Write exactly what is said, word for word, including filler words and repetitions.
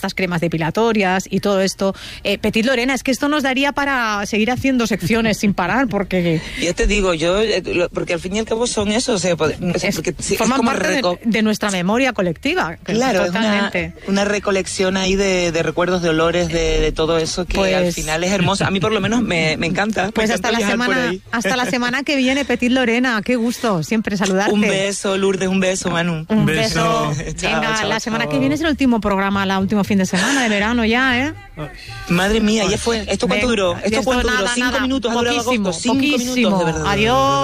estas cremas depilatorias y todo esto. Eh, Petit Lorena, es que esto nos daría para seguir haciendo secciones sin parar, porque... Ya te digo, yo, porque al fin y al cabo son eso, o sea, porque es, es forman como parte reco- de, de nuestra memoria colectiva. Claro, totalmente. es una, una recolección ahí de, de recuerdos, de olores, de, de todo eso que pues, al final es hermoso. A mí por lo menos me, me encanta. Pues me hasta encanta la semana, hasta la semana que viene, Petit Lorena, qué gusto siempre saludarte. Un beso, Lourdes, un beso, Manu. Un beso. beso. Chao, Venga, chao, la semana chao. que viene es el último programa, el último fin de semana de verano ya, ¿eh? Madre mía, ya fue. ¿Esto cuánto Venga, duró? ¿Esto cuánto nada, duró? ¿Cinco nada, minutos ha durado poquísimo, agosto? Cinco poquísimo. minutos, de verdad. Adiós.